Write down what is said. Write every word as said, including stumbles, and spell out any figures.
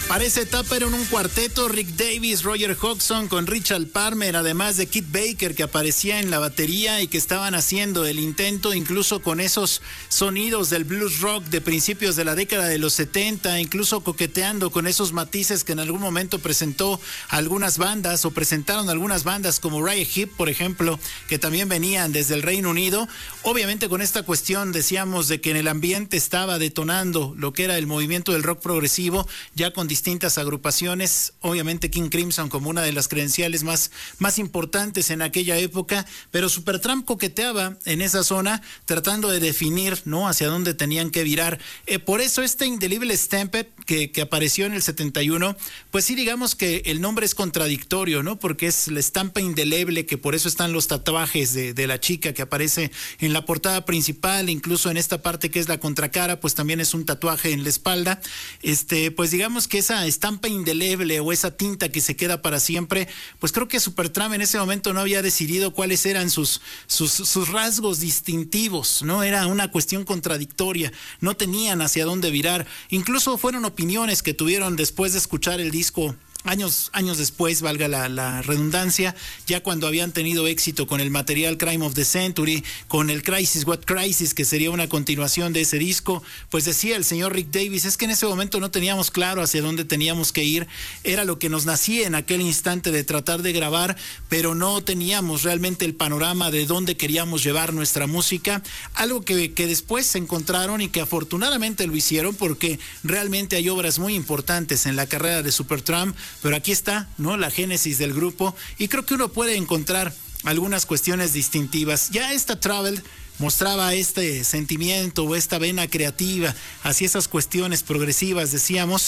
Para esa etapa eran un cuarteto: Rick Davies, Roger Hodgson con Richard Palmer, además de Kit Baker, que aparecía en la batería y que estaban haciendo el intento incluso con esos sonidos del blues rock de principios de la década de los setenta, incluso coqueteando con esos matices que en algún momento presentó algunas bandas o presentaron algunas bandas como Riot Heep, por ejemplo, que también venían desde el Reino Unido. Obviamente con esta cuestión decíamos de que en el ambiente estaba detonando lo que era el movimiento del rock progresivo, ya con distintas agrupaciones, obviamente King Crimson como una de las credenciales más, más importantes en aquella época, pero Supertramp coqueteaba en esa zona tratando de definir, ¿no?, hacia dónde tenían que virar. Eh, por eso este Indelible Stampede que, que apareció en el setenta y uno, pues sí, digamos que el nombre es contradictorio, ¿no?, porque es la estampa indeleble, que por eso están los tatuajes de, de la chica que aparece en la portada principal, incluso en esta parte que es la contracara, pues también es un tatuaje en la espalda. Este, pues digamos que esa estampa indeleble o esa tinta que se queda para siempre, pues creo que Supertramp en ese momento no había decidido cuáles eran sus, sus, sus rasgos distintivos, ¿no? Era una cuestión contradictoria, no tenían hacia dónde virar. Incluso fueron opiniones que tuvieron después de escuchar el disco. Años, años después, valga la, la redundancia, ya cuando habían tenido éxito con el material Crime of the Century, con el Crisis What Crisis, que sería una continuación de ese disco, pues decía el señor Rick Davies, es que en ese momento no teníamos claro hacia dónde teníamos que ir, era lo que nos nacía en aquel instante de tratar de grabar, pero no teníamos realmente el panorama de dónde queríamos llevar nuestra música, algo que, que después se encontraron y que afortunadamente lo hicieron, porque realmente hay obras muy importantes en la carrera de Supertramp. Pero aquí está, ¿no?, la génesis del grupo, y creo que uno puede encontrar algunas cuestiones distintivas. Ya esta Travel mostraba este sentimiento o esta vena creativa hacia esas cuestiones progresivas, decíamos.